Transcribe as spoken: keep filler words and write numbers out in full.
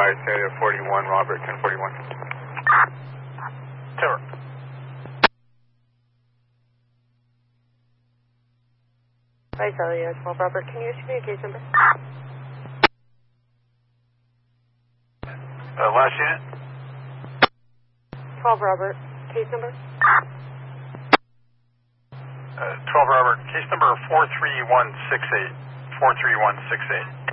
Vice area forty-one, Robert, ten forty-one. Tower. Vice area twelve, Robert, can you issue me a case number? Uh, last unit? twelve, Robert, case number? Uh, twelve Robert, case number four three one six eight. four three one six eight.